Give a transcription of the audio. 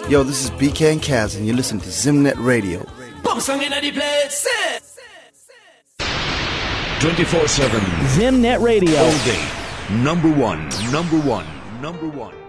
Yo, this is BK and Kaz, and you're listening to Zimnet Radio. 24/7 Zimnet Radio. all day. Number one.